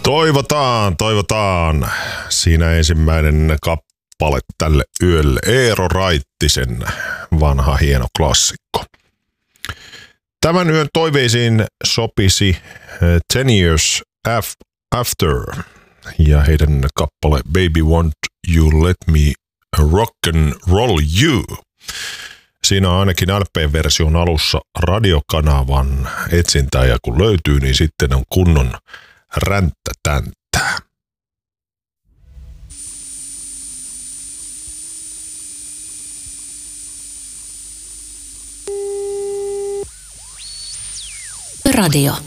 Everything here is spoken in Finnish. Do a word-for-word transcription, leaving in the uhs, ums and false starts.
Toivotaan, toivotaan. Siinä ensimmäinen kappale tälle yölle. Eero Raittisen vanha hieno klassikko. Tämän yön toiveisiin sopisi Ten Years After ja heidän kappale Baby Won't You Let Me Rock and Roll You. Siinä on ainakin L P-version alussa radiokanavan etsintää ja kun löytyy, niin sitten on kunnon ränttätänttää. Radio.